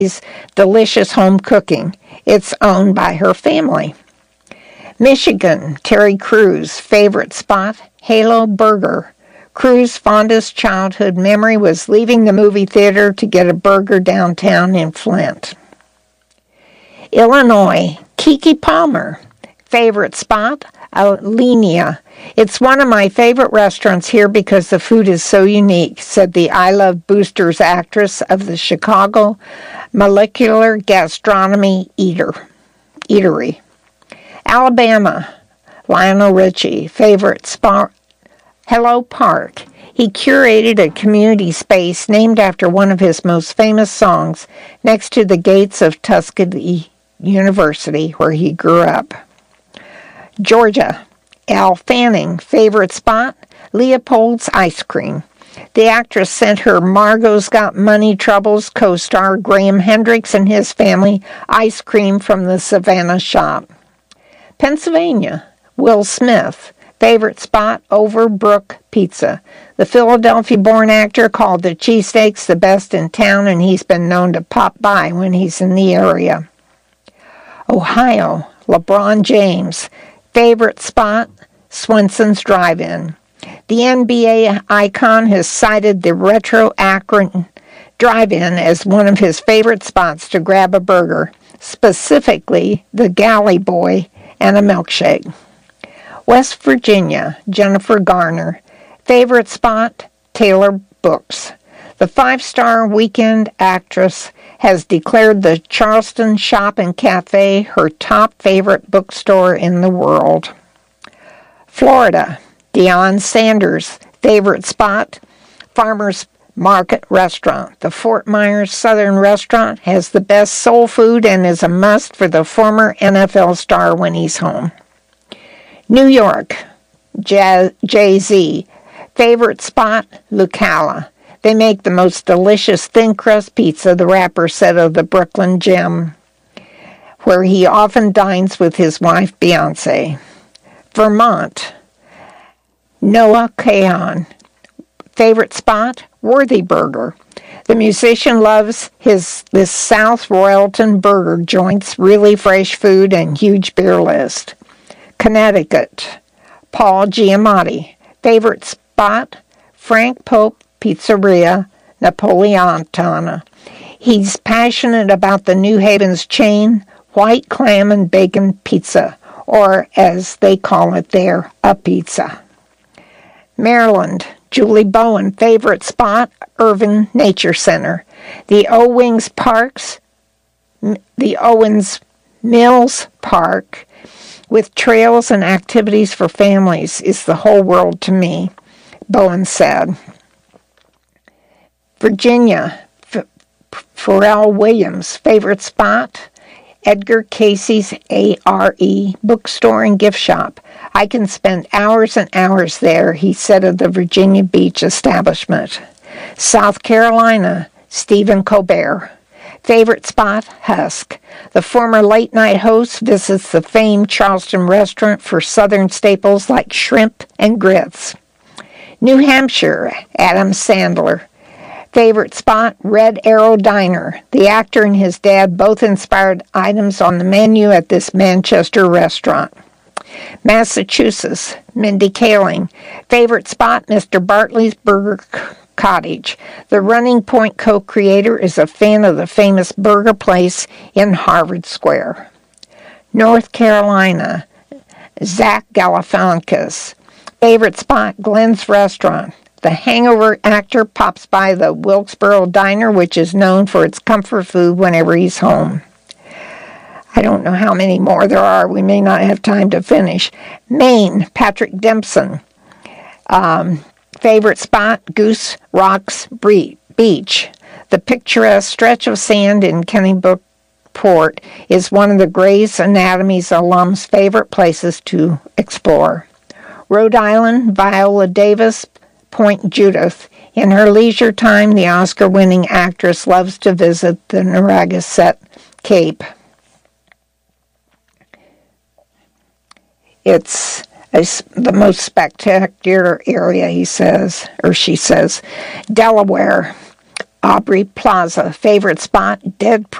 delicious home cooking. It's owned by her family. Michigan, Terry Crews' favorite spot, Halo Burger. Crews' fondest childhood memory was leaving the movie theater to get a burger downtown in Flint. Illinois, Kiki Palmer. Favorite spot, Alinea. It's one of my favorite restaurants here because the food is so unique, said the I Love Boosters actress of the Chicago Molecular Gastronomy Eatery. Alabama, Lionel Richie. Favorite spot, Hello Park. He curated a community space named after one of his most famous songs next to the gates of Tuskegee University, where he grew up. Georgia, Al Fanning. Favorite spot, Leopold's Ice Cream. The actress sent her Margot's Got Money Troubles co-star Graham Hendricks and his family ice cream from the Savannah shop. Pennsylvania, Will Smith. Favorite spot, Overbrook Pizza. The Philadelphia-born actor called the cheesesteaks the best in town, and he's been known to pop by when he's in the area. Ohio, LeBron James. Favorite spot, Swenson's Drive-In. The NBA icon has cited the Retro Akron Drive-In as one of his favorite spots to grab a burger, specifically the Galley Boy and a milkshake. West Virginia, Jennifer Garner. Favorite spot, Taylor Books. The 5-star Weekend actress has declared the Charleston Shop and Cafe her top favorite bookstore in the world. Florida, Deion Sanders. Favorite spot, Farmers Market Restaurant. The Fort Myers Southern Restaurant has the best soul food and is a must for the former NFL star when he's home. New York, Jay-Z. Favorite spot, Lucala. They make the most delicious thin crust pizza, the rapper said of the Brooklyn Gym, where he often dines with his wife, Beyonce. Vermont, Noah Kahan. Favorite spot, Worthy Burger. The musician loves this South Royalton burger joint's really fresh food and huge beer list. Connecticut, Paul Giamatti. Favorite spot, Frank Pope Pizzeria, Napoleontana. He's passionate about the New Haven's chain, White Clam and Bacon Pizza, or as they call it there, a pizza. Maryland, Julie Bowen. Favorite spot, Irvin Nature Center. The Owens Mills Park, with trails and activities for families, is the whole world to me, Bowen said. Virginia, Pharrell Williams. Favorite spot, Edgar Casey's ARE bookstore and gift shop. I can spend hours and hours there, he said of the Virginia Beach establishment. South Carolina, Stephen Colbert. Favorite spot, Husk. The former late-night host visits the famed Charleston restaurant for southern staples like shrimp and grits. New Hampshire, Adam Sandler. Favorite spot, Red Arrow Diner. The actor and his dad both inspired items on the menu at this Manchester restaurant. Massachusetts, Mindy Kaling. Favorite spot, Mr. Bartley's Burger Cottage. The Running Point co-creator is a fan of the famous burger place in Harvard Square. North Carolina, Zach Galifianakis. Favorite spot, Glenn's Restaurant. The Hangover actor pops by the Wilkesboro Diner, which is known for its comfort food whenever he's home. I don't know how many more there are. We may not have time to finish. Maine, Patrick Dempson. Favorite spot, Goose Rocks Beach. The picturesque stretch of sand in Kennebunkport is one of the Grey's Anatomy's alums' favorite places to explore. Rhode Island, Viola Davis, Point Judith. In her leisure time, the Oscar-winning actress loves to visit the Narragansett Cape. It's the most spectacular area, he says, or she says. Delaware, Aubrey Plaza. Favorite spot, Dead